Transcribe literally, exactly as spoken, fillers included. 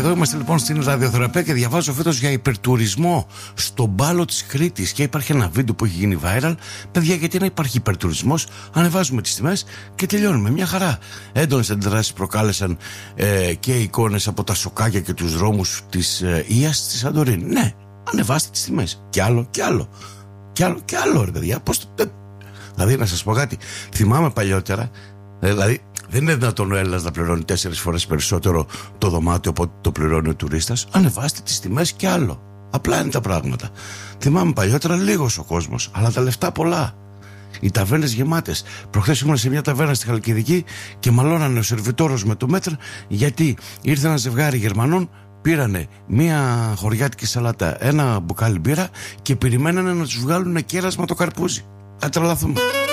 εδώ είμαστε λοιπόν στην ραδιοθεραπεία και διαβάζω φέτος για υπερτουρισμό στον Μπάλο της Κρήτης. Και υπάρχει ένα βίντεο που έχει γίνει viral. Παιδιά, γιατί να υπάρχει υπερτουρισμός? Ανεβάζουμε τις τιμές και τελειώνουμε. Μια χαρά. Έντονες αντιδράσεις προκάλεσαν ε, και εικόνες από τα σοκάκια και τους δρόμους της ε, Ίας στη Σαντορίνη. Ναι, ανεβάστε τις τιμές. Κι άλλο, κι άλλο. Κι άλλο, κι άλλο, ρε παιδιά. Πώς το... Δηλαδή, να σας πω κάτι. Θυμάμαι παλιότερα, δηλαδή. Δεν είναι δυνατόν ο Έλληνας να πληρώνει τέσσερις φορές περισσότερο το δωμάτιο από ό,τι το πληρώνει ο τουρίστας. Ανεβάστε τις τιμές κι άλλο. Απλά είναι τα πράγματα. Θυμάμαι παλιότερα λίγος ο κόσμος, αλλά τα λεφτά πολλά. Οι ταβέρνες γεμάτες. Προχθές ήμουν σε μια ταβέρνα στη Χαλκιδική και μαλώνανε ο σερβιτόρος με το μέτρο, γιατί ήρθε ένα ζευγάρι Γερμανών, πήρανε μια χωριάτικη σαλάτα, ένα μπουκάλι μπύρα και περιμένανε να τους βγάλουν κέρασμα το καρπούζι. Θα τρελαθούμε.